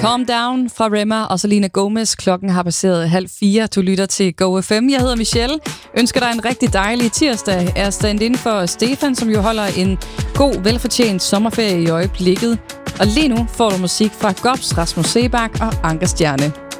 Calm Down fra Rema og Selena Gomez. Klokken har passeret 3:30. Du lytter til Go FM. Jeg hedder Michelle. Ønsker dig en rigtig dejlig tirsdag. Er stand-in for Stefan, som jo holder en god, velfortjent sommerferie i øjeblikket. Og lige nu får du musik fra Gobs, Rasmus Sebak og Anker Stjerne.